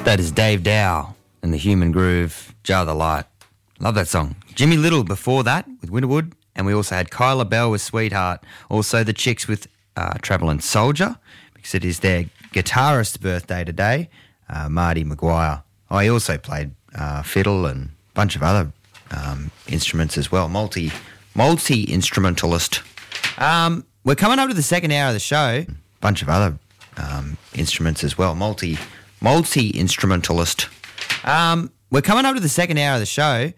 That is Dave Dow and the Human Groove, Jar the Light. Love that song. Jimmy Little before that with Winterwood, and we also had Kyla Bell with Sweetheart. Also the Chicks with Travelling Soldier, because it is their guitarist's birthday today, Marty Maguire. He also played fiddle and a bunch of other instruments as well. Multi-instrumentalist. We're coming up to the second hour of the show. Bunch of other instruments as well. Multi-instrumentalist. We're coming up to the second hour of the show.